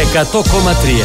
100,3.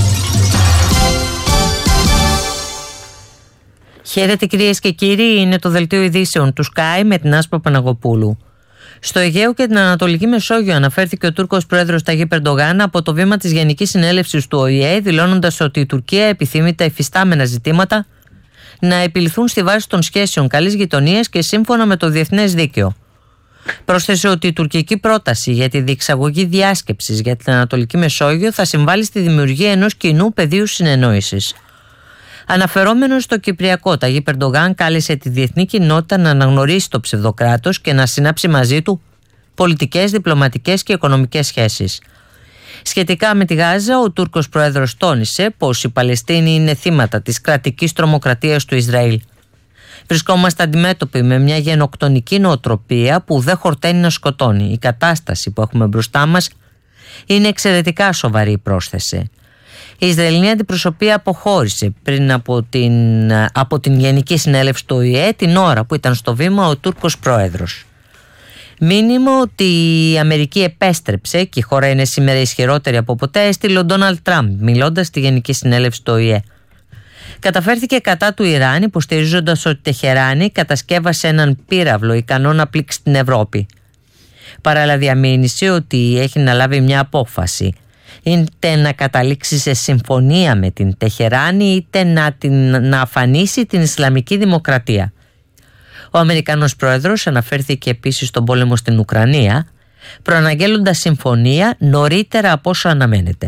Χαίρετε κυρίες και κύριοι, είναι το δελτίο ειδήσεων του Sky με την Άσπρο Παναγοπούλου. Στο Αιγαίο και την Ανατολική Μεσόγειο αναφέρθηκε ο Τούρκος πρόεδρος Ταγίπ Ερντογάν από το βήμα της Γενικής Συνέλευσης του ΟΗΕ, δηλώνοντας ότι η Τουρκία επιθυμεί τα υφιστάμενα ζητήματα να επιληθούν στη βάση των σχέσεων καλής γειτονίας και σύμφωνα με το διεθνές δίκαιο. Πρόσθεσε ότι η τουρκική πρόταση για τη διεξαγωγή διάσκεψης για την Ανατολική Μεσόγειο θα συμβάλλει στη δημιουργία ενός κοινού πεδίου συνεννόησης. Αναφερόμενος στο Κυπριακό, Ταγίπ Ερντογάν κάλεσε τη διεθνή κοινότητα να αναγνωρίσει το ψευδοκράτος και να συνάψει μαζί του πολιτικές, διπλωματικές και οικονομικές σχέσεις. Σχετικά με τη Γάζα, ο Τούρκος πρόεδρος τόνισε πως οι Παλαιστίνοι είναι θύματα της κρατικής τρομοκρατίας του Ισραήλ. Βρισκόμαστε αντιμέτωποι με μια γενοκτονική νοοτροπία που δεν χορταίνει να σκοτώνει. Η κατάσταση που έχουμε μπροστά μας είναι εξαιρετικά σοβαρή, πρόσθεσε. Η Ισραηλινή αντιπροσωπεία αποχώρησε πριν από την Γενική Συνέλευση του ΟΗΕ την ώρα που ήταν στο βήμα ο Τούρκος πρόεδρος. Μήνυμα ότι η Αμερική επέστρεψε και η χώρα είναι σήμερα ισχυρότερη από ποτέ έστειλε ο Ντόναλντ Τραμπ μιλώντας στη Γενική Συνέλευση του ΟΗΕ. Καταφέρθηκε κατά του Ιράν υποστηρίζοντας ότι η Τεχεράνη κατασκεύασε έναν πύραυλο ικανό να πλήξει την Ευρώπη. Παράλληλα διαμήνυσε ότι έχει να λάβει μια απόφαση, είτε να καταλήξει σε συμφωνία με την Τεχεράνη είτε να αφανίσει την Ισλαμική Δημοκρατία. Ο Αμερικανός πρόεδρος αναφέρθηκε επίσης στον πόλεμο στην Ουκρανία, προαναγγέλλοντας συμφωνία νωρίτερα από όσο αναμένεται.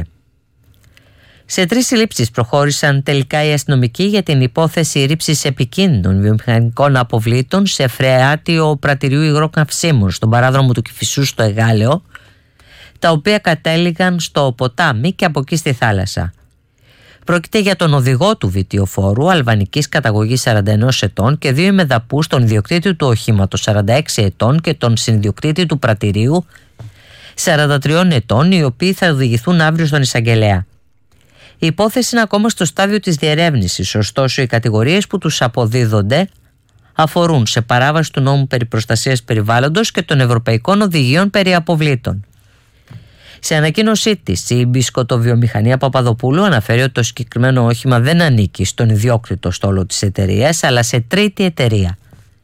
Σε 3 συλλήψεις προχώρησαν τελικά οι αστυνομικοί για την υπόθεση ρήψης επικίνδυνων βιομηχανικών αποβλήτων σε φρεάτιο πρατηριού υγρών καυσίμων στον παράδρομο του Κηφισού στο Εγάλεο, τα οποία κατέληγαν στο ποτάμι και από εκεί στη θάλασσα. Πρόκειται για τον οδηγό του βιτιοφόρου, αλβανικής καταγωγής 41 ετών, και 2 ημεδαπούς, τον ιδιοκτήτη του οχήματος 46 ετών και τον συνδιοκτήτη του πρατηρίου 43 ετών, οι οποίοι θα οδηγηθούν αύριο στον εισαγγελέα. Η υπόθεση είναι ακόμα στο στάδιο της διερεύνησης, ωστόσο οι κατηγορίες που τους αποδίδονται αφορούν σε παράβαση του νόμου περί προστασίας περιβάλλοντος και των ευρωπαϊκών οδηγιών περί αποβλήτων. Σε ανακοίνωσή της, η Μπισκοτοβιομηχανία Παπαδοπούλου αναφέρει ότι το συγκεκριμένο όχημα δεν ανήκει στον ιδιόκτητο στόλο της εταιρείας, αλλά σε τρίτη εταιρεία.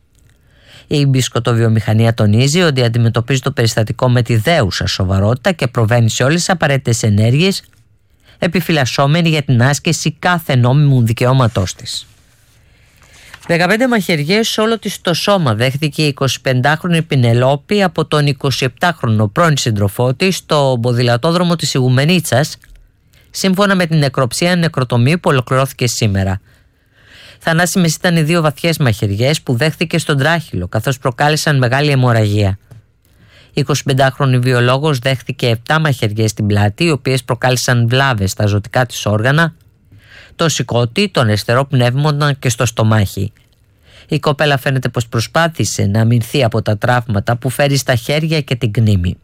Η Μπισκοτοβιομηχανία τονίζει ότι αντιμετωπίζει το περιστατικό με τη δέουσα σοβαρότητα και προβαίνει σε όλες τις απαραίτητες ενέργειες, επιφυλασσόμενη για την άσκηση κάθε νόμιμου δικαιώματός της. 15 μαχαιριές σε όλο της το σώμα δέχθηκε η 25χρονη Πινελόπη από τον 27χρονο πρώην σύντροφό της στο ποδηλατόδρομο της Ιγουμενίτσας, σύμφωνα με την νεκροψία νεκροτομή που ολοκληρώθηκε σήμερα. Θανάσιμες ήταν οι 2 βαθιές μαχαιριές που δέχθηκε στον τράχυλο, καθώς προκάλεσαν μεγάλη αιμορραγία. Η 25χρονη βιολόγος δέχθηκε 7 μαχαιριές στην πλάτη, οι οποίες προκάλεσαν βλάβες στα ζωτικά της όργανα, το σηκώτη, τον αριστερό πνεύμονα και στο στομάχι. Η κοπέλα φαίνεται πως προσπάθησε να αμυνθεί από τα τραύματα που φέρει στα χέρια και την κνήμη.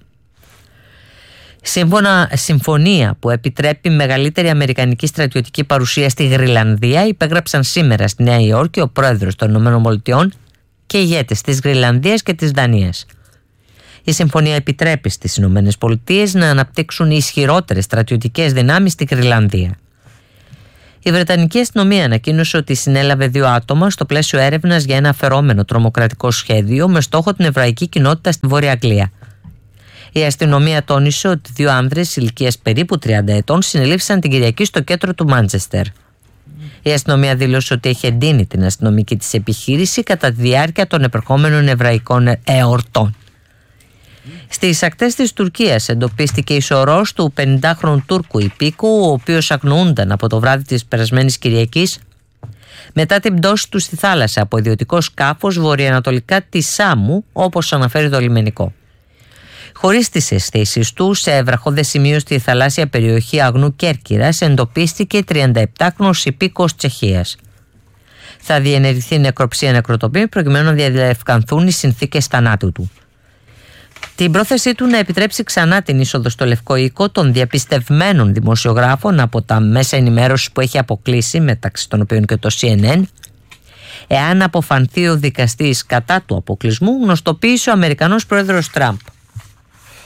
Συμφωνία που επιτρέπει μεγαλύτερη αμερικανική στρατιωτική παρουσία στη Γροιλανδία υπέγραψαν σήμερα στη Νέα Υόρκη ο πρόεδρος των ΗΠΑ και ηγέτες της Γροιλανδίας και της Δανίας. Η συμφωνία επιτρέπει στις ΗΠΑ να αναπτύξουν ισχυρότερες στρατιωτικές δυνάμεις στη Γροιλανδία. Η Βρετανική αστυνομία ανακοίνωσε ότι συνέλαβε 2 άτομα στο πλαίσιο έρευνας για ένα αφαιρόμενο τρομοκρατικό σχέδιο με στόχο την εβραϊκή κοινότητα στη Βόρεια Αγγλία. Η αστυνομία τόνισε ότι 2 άνδρες ηλικίας περίπου 30 ετών συνελήφθησαν την Κυριακή στο κέντρο του Μάντσεστερ. Η αστυνομία δήλωσε ότι έχει εντείνει την αστυνομική της επιχείρηση κατά τη διάρκεια των επερχόμενων εβραϊκών εορτών. Στις ακτές της Τουρκίας εντοπίστηκε η σωρός του 50χρονου Τούρκου υπήκου, ο οποίος αγνοούνταν από το βράδυ της περασμένης Κυριακής μετά την πτώση του στη θάλασσα από ιδιωτικό σκάφος βορειοανατολικά της Σάμου, όπως αναφέρει το λιμενικό. Χωρίς τις αισθήσεις του, σε βραχώδες σημείο στη θαλάσσια περιοχή Αγνού Κέρκυρας εντοπίστηκε 37χρονος υπήκος Τσεχίας. Θα διενεργηθεί νεκροψία νεκροτομή προκειμένου να διαλευκανθούν οι συνθήκες θανάτου του. Την πρόθεσή του να επιτρέψει ξανά την είσοδο στο Λευκό Οίκο των διαπιστευμένων δημοσιογράφων από τα μέσα ενημέρωσης που έχει αποκλείσει, μεταξύ των οποίων και το CNN, εάν αποφανθεί ο δικαστής κατά του αποκλεισμού, γνωστοποίησε ο Αμερικανός πρόεδρος Τραμπ.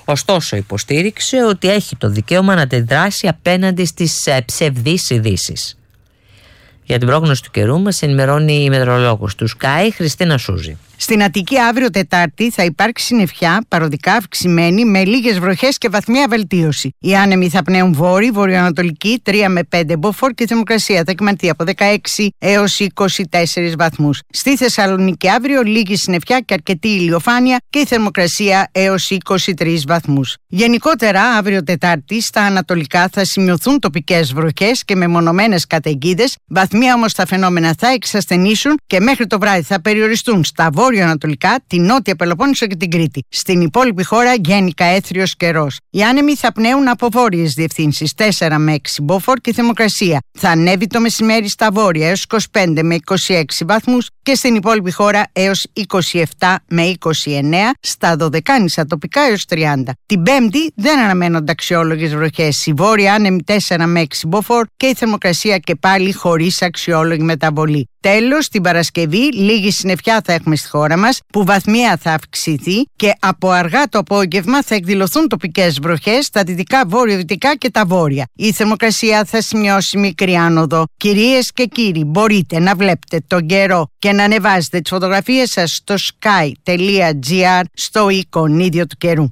Ωστόσο, υποστήριξε ότι έχει το δικαίωμα να αντιδράσει απέναντι στις ψευδείς ειδήσεις. Για την πρόγνωση του καιρού μας ενημερώνει η μετεωρολόγος του Sky, Χριστίνα Σούζη. Στην Αττική αύριο Τετάρτη θα υπάρξει συννεφιά, παροδικά αυξημένη, με λίγες βροχές και βαθμία βελτίωση. Οι άνεμοι θα πνέουν βόρειοι, βορειοανατολική, 3 με 5 μποφόρ και η θερμοκρασία θα κυμανθεί από 16 έως 24 βαθμούς. Στη Θεσσαλονίκη αύριο λίγη συννεφιά και αρκετή ηλιοφάνεια και η θερμοκρασία έως 23 βαθμούς. Γενικότερα, αύριο Τετάρτη στα ανατολικά θα σημειωθούν τοπικές βροχές και μεμονωμένες καταιγίδες. Βαθμία όμως τα φαινόμενα θα εξασθενήσουν και μέχρι το βράδυ θα περιοριστούν στα βόρειο-ανατολικά, την Νότια Πελοπόννησο και την Κρήτη. Στην υπόλοιπη χώρα γενικά έθριος καιρός. Οι άνεμοι θα πνέουν από βόρειες διευθύνσεις 4 με 6 μποφόρ και η θερμοκρασία θα ανέβει το μεσημέρι στα βόρεια έως 25 με 26 βαθμούς και στην υπόλοιπη χώρα έως 27 με 29, στα δωδεκάνησα τοπικά έως 30. Την Πέμπτη δεν αναμένονται αξιόλογες βροχές. Η βόρεια άνεμη 4 με 6 μποφόρ και η θερμοκρασία και πάλι χωρίς αξιόλογη μεταβολή. Τέλος, την Παρασκευή λίγη συννεφιά θα έχουμε στη χώρα μας, που βαθμία θα αυξηθεί και από αργά το απόγευμα θα εκδηλωθούν τοπικές βροχές στα δυτικά, βορειοδυτικά και τα βόρεια. Η θερμοκρασία θα σημειώσει μικρή άνοδο. Κυρίες και κύριοι, μπορείτε να βλέπετε τον καιρό και να ανεβάζετε τις φωτογραφίες σας στο sky.gr στο εικονίδιο του καιρού.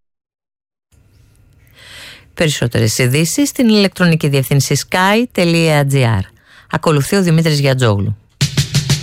Περισσότερες ειδήσεις στην ηλεκτρονική διεύθυνση sky.gr. Ακολουθεί ο Δημήτρης Γιατζόγλου.